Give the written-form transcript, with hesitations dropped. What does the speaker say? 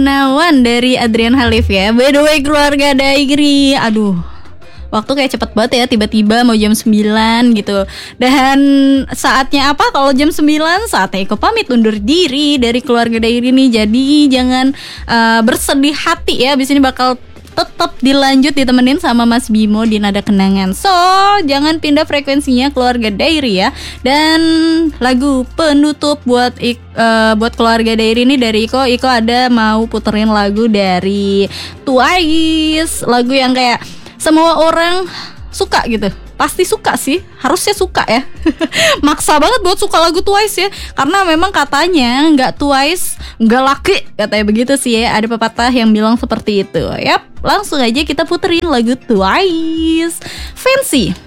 Gunawan dari Adrian Halif ya. By the way, Keluarga Diary, aduh, waktu kayak cepet banget ya, tiba-tiba mau jam 9 gitu. Dan saatnya apa kalau jam 9? Saatnya Iko pamit undur diri dari Keluarga Diary nih. Jadi jangan bersedih hati ya, abis ini bakal tetap dilanjut ditemenin sama Mas Bimo di Nada Kenangan. So, jangan pindah frekuensinya Keluarga Diary ya. Dan lagu penutup buat Keluarga Diary ini dari Iko ada mau puterin lagu dari Twice. Lagu yang kayak semua orang suka gitu. Pasti suka sih, harusnya suka ya. Maksa banget buat suka lagu Twice ya, karena memang katanya nggak Twice nggak laki, katanya begitu sih ya. Ada pepatah yang bilang seperti itu. Yap, langsung aja kita puterin lagu Twice, Fancy.